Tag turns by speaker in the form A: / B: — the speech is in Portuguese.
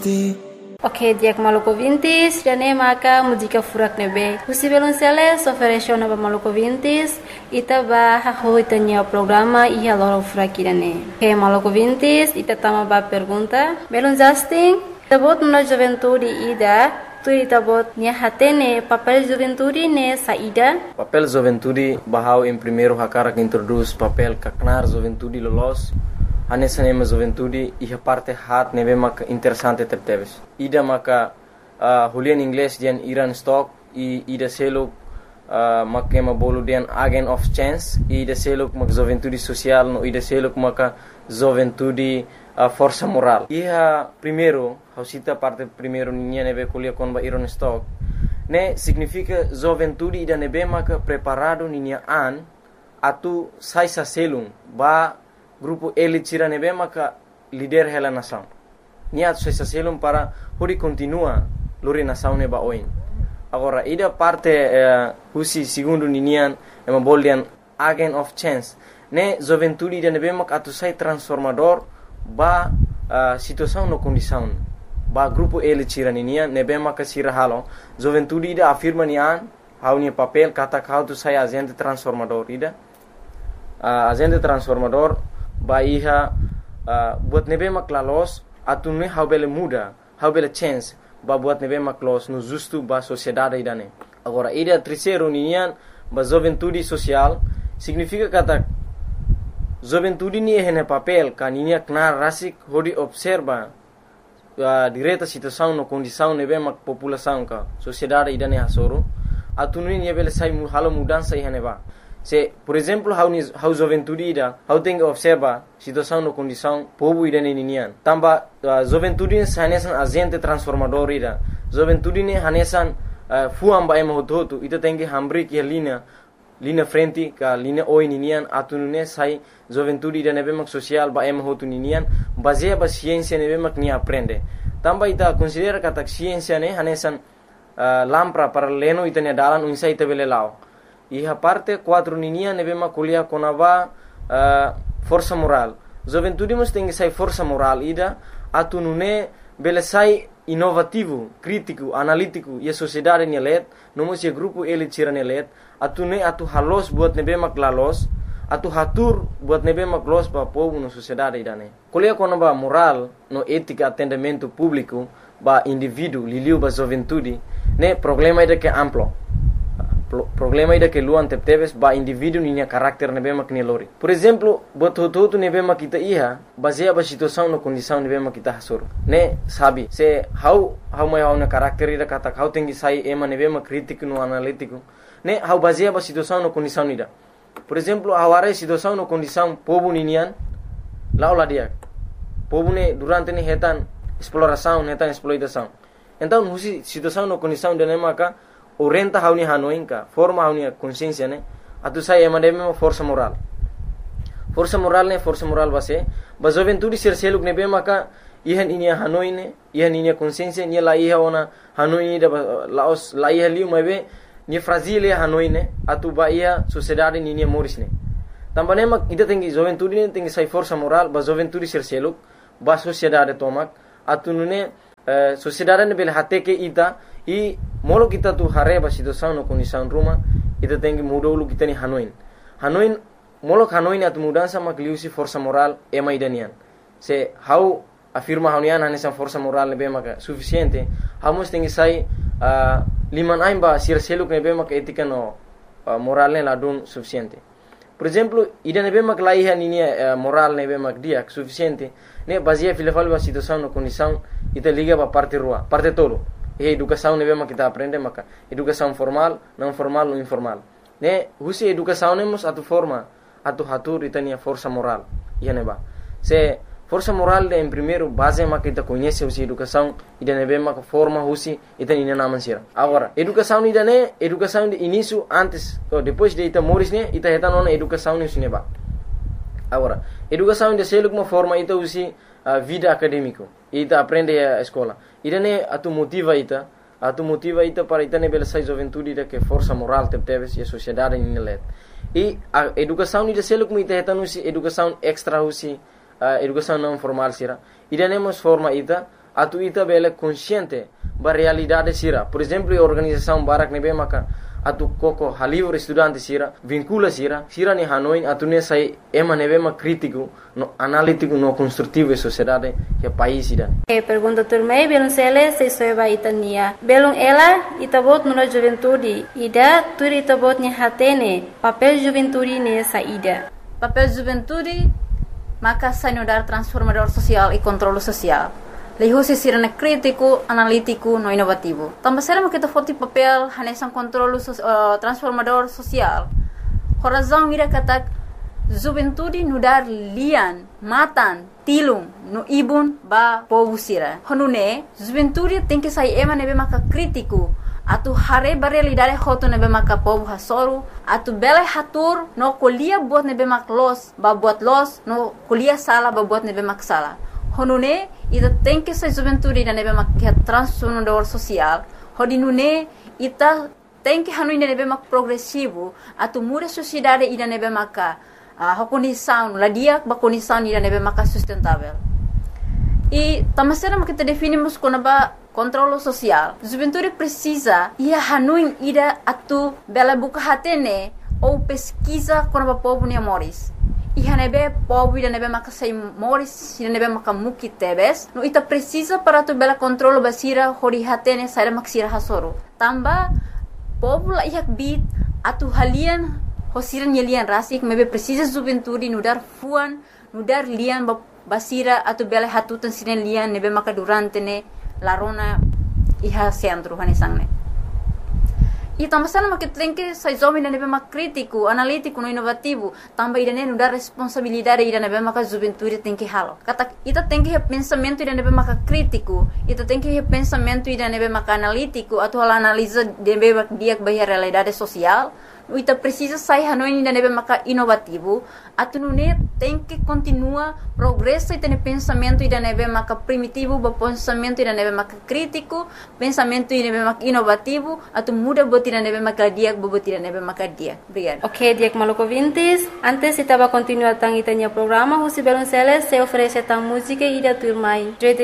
A: Ok, dia Maluco Vintis, jane maka música furak nebe. Husi Belonceles ofereceu na Maluco Vintis, ita ba haho itanya programa ia loro furak irane. Ok, Maluco Vintis, ita tama ba pergunta. Belon Justin, tabot na juventude ida, tu tabot nia hatene papel juventude ne saída.
B: Papel juventude bahau em primeiro hakara que introduz papel kaknar juventude lolos. Anessa nema juventude e a parte hat neve mak interessante tepteves. Ida maka hulian inglês dian Iran stock e ida selo mak ema bolu dian agent of chance e ida selo mak juventude social no ida selo maka juventude força moral. E a primeiro, hausita parte primeiro ninha neve kulia kon ba Iran stock. Ne significa juventude ida neve maka preparado ninha an atu sai sa selum ba grupo elite tira nebe maka líder hela nação. Niat se selum para hori continua lori nação neba oin. Agora ida parte husi segundo ninian ema boldian agent of chance. Ne juventude ida nebe maka atu sai transformador ba situação no condição. Ba grupo elite tira ninian nebe maka sira halo. Juventude ida afirma nian haunia papel kata kau tu sai agente transformador ida. Agente transformador Bahia buat nebe maklalos atune haubele muda haubele chance ba buat nebe maklos no justo ba sociedade idane. Agora ida terceiro nian ba juventude social significa kata juventude ni hene papel kaninia knar rasik hodi observa direta situação no condição nebe mak população ka sociedade idane hasoro atune ni bele sai halo mudança hene ba. Se, por exemplo, how juventude ida, how tem que observa situação no condição povo ida ninian. Tamba juventude hanesan agente transformador ida. Juventude ne hanesan fuam ba ema hotu ita tem que hambri que linha frente ka linha oi ninian atunune sai juventude ida nebe mak social ba ema hotu ninian baseia ba ciência nebe mak ni aprende. Tamba ita considera kata ciência ne hanesan lampra para leno ita ne dalan unsa ita bele lao. E a parte 4 ninia nebe makulia konava força moral. Juventude mas tem que sai força moral ida atunune bele sai inovativo, crítico, analítico e a sociedade nelet, nomos e grupo ele tira nelet, atune atu halos buat nebe maklalos, atu hatur buat nebe maklos ba povo no sociedade idane. Kulia konava moral no ética atendimento público ba indivíduo liliu ba juventude, ne problema ida que amplo. Problema ida que luan tepteves ba indivíduo ninya carácter nebe mak nelori. Por exemplo, bototo nebe mak kita iha baseia ba situação no condição nebe mak kita hasur. Ne sabi se how mai na carácter ida kata how tengi sai ema nebe mak crítico no analítico. Ne how baseia ba situação no condição ida. Por exemplo, aware situação no condição povo ninian laula dia. Povo ne durante ne hetan exploração, hetan exploitação. Então, husi situação no condição de nemaka orienta hauni hanoinka forma hauni consciência ne atu sai emademe força moral base ba juventude ser seluk ne be maka ihan inia hanoine ihan inia consciência ni la iha ona hanoine da laos la iha liu mabe ni fragile hanoine atu ba ia sociedade ni morisne tambane mak ida tengi juventude ne tengi sai força moral ba juventude ser seluk ba sociedade tomak atu nune sociedade ne bel hateke ita e molo kita tu hareba situação no condição ruma ita tem que mudar o kita ni hanoin molo hanoin atu mudança makliusi força moral ema idanian se how afirma haunian hanesan força moral ne bema suficiente hamos tem que sai liman aimba sir seluk ne bema etika no moral ne ladun suficiente. Por exemplo, ida ne bema klaiha ni moral ne bema dia suficiente ne baseia filafal ba situação no condição ita liga ba parte rua parte todo. E educação nebe mak kita aprende maka educação formal, não formal ou informal. Ne husi educação nemos atu forma atu hatur itania força moral. Ia neba. Se força moral em primeiro base mak kita conhece husi educação ida nebe mak forma husi itania naman sira. Agora, educação ida ne educação de início antes ou depois de ita moris ne ita hetan ona educação ne suneba. Agora, educação de seluk uma forma ita husi vida acadêmico. Ita aprende a escola. Ida ne atu motiva ita para ita ne bela sai juventude ida que força moral tepteves e a sociedade nilet. E a educação ida selo como ita etanusi educação extra usi educação não formal sira. Ida nemos forma ita atu ita bele consciente ba realidade sira. Por exemplo, a organização Barak nebe maka atu koko halivre estudante sira vincula sira ni Hanoi atu ne sai ema nebe ma crítico no analítico no construtivo e sociedade que país ida.
A: Pergunta turmei belum sele se soeba itania belum ela itabot no juventude ida tur itabot ni hatene papel juventude ne saída.
C: Papel juventude maka sanudar transformador social e controle social. Lehusi sirene crítico, analítico, no inovativo. Também será que foto papel hanesan controle transformador social. Horazão ira katak juventude nudar lian, matan, tilung, no ibun ba povo sira. Honune juventude tem que sair ema nebe maka crítico. Atu hare ba realidade hoto nebe maka povo hasoru. Atu bela hatur no kuliah buat nebe mak los, ba buat los, no kuliah sala ba buat nebe mak sala. Honune ita tem que ser juventude ida nebe mak transformador social. Hodinune ita tem que hanu ida nebe mak progressivo. Atu muda sociedade ida nebe maka condição, ladia ba condição ida nebe maka sustentável. E tamasera kita definimos como ba controle social. Juventude precisa ia hanu ida atu bela buka hatene ou pesquisa como ba povo ne moris. Iha nebe povo ida nebe maka sai moris ida nebe maka muki tebes no ita precisa para tu bela controle basira hori hatene sai maksira hasoro tamba povo la ihak bit atu halian hosiran yelian rasik mebe precisa juventude nudar fuan nudar lian basira atu bela hatutan sinen lian nebe maka durante ne larona iha centro hanesangne. E também sama que tem que sai jovem na nebe mak crítico, analítico, no inovativo, também ida ne dar responsabilidade ida nebe mak juventude tem que halo. Kata ita tem que pensamento ida nebe mak crítico, ita tem que pensamento ida nebe mak analítico, atau analisa nebe mak dia bahia realidade social. Ita precisa sair hanoi ida nebe mak inovativo, atu nune tem que continua progresso ita ne pensamento ida nebe mak primitivo, ba pensamento ida nebe mak crítico, pensamento ida nebe mak inovativo, atu muda ira nebe makadia bobotira nebe makadia. Obrigada.
A: Ok, Diak Maluco Vintes. Antes estava continuando tang itanya programa, Husi Belonceles se oferece tang música e da turmai.